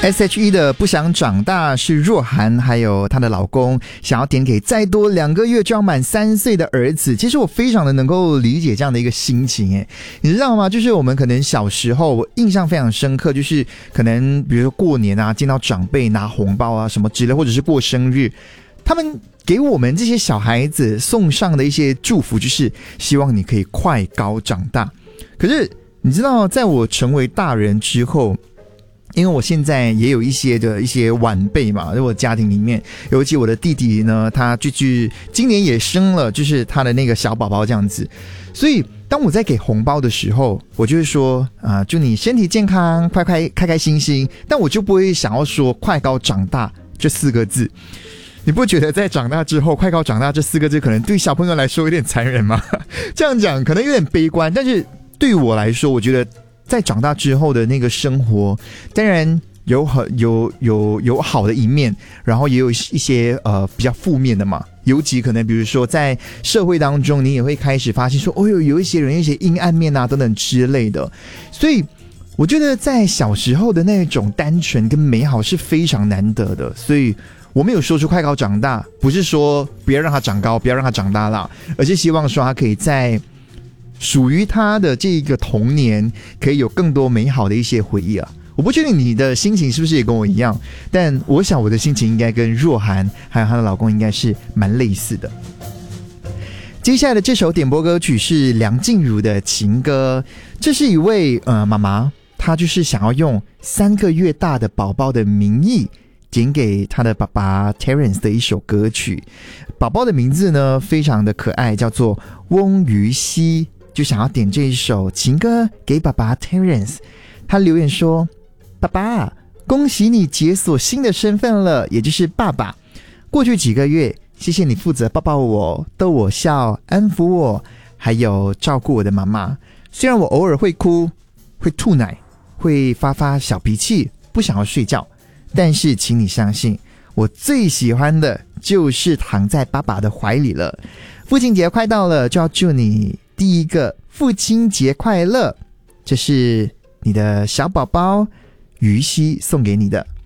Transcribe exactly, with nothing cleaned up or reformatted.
S H E 的不想长大是若涵还有她的老公想要点给再多两个月就要满三岁的儿子。其实我非常的能够理解这样的一个心情耶，你知道吗？就是我们可能小时候我印象非常深刻，就是可能比如说过年啊，见到长辈拿红包啊什么之类，或者是过生日，他们给我们这些小孩子送上的一些祝福，就是希望你可以快高长大。可是你知道，在我成为大人之后，因为我现在也有一些的一些晚辈嘛，在我家庭里面，尤其我的弟弟呢，他就是今年也生了，就是他的那个小宝宝这样子。所以当我在给红包的时候，我就会说啊、呃，祝你身体健康，快快开开心心。但我就不会想要说快高长大这四个字。你不觉得在长大之后，快高长大这四个字可能对小朋友来说有点残忍吗？这样讲可能有点悲观，但是对于我来说，我觉得在长大之后的那个生活，当然有很有有有好的一面，然后也有一些呃比较负面的嘛。尤其可能比如说在社会当中，你也会开始发现说，哦哟，有一些人一些阴暗面啊等等之类的。所以我觉得在小时候的那种单纯跟美好是非常难得的。所以我没有说出快高长大，不是说不要让他长高，不要让他长大啦，而是希望说他可以在属于他的这个童年可以有更多美好的一些回忆啊！我不确定你的心情是不是也跟我一样，但我想我的心情应该跟若涵还有她的老公应该是蛮类似的。接下来的这首点播歌曲是梁静茹的情歌，这是一位呃妈妈，她就是想要用三个月大的宝宝的名义点给他的爸爸 Terence 的一首歌曲。宝宝的名字呢非常的可爱，叫做翁于熙，就想要点这一首情歌给爸爸 Terence。 他留言说，爸爸，恭喜你解锁新的身份了，也就是爸爸。过去几个月，谢谢你负责抱抱我，逗我笑，安抚我，还有照顾我的妈妈。虽然我偶尔会哭，会吐奶，会发发小脾气，不想要睡觉，但是请你相信，我最喜欢的就是躺在爸爸的怀里了。父亲节快到了，就要祝你第一个父亲节快乐。这是你的小宝宝于熙送给你的。